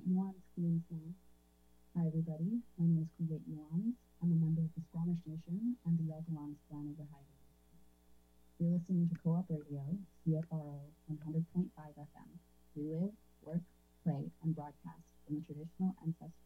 Kuwait Yuan's Korean snack. Hi everybody, my name is Kuwait Yuans. I'm a member of the Squamish Nation and the Yalgawans clan of the Haida Nation. You're listening to Co-op Radio, CFRO 100.5 FM. We live, work, play, and broadcast from the traditional ancestral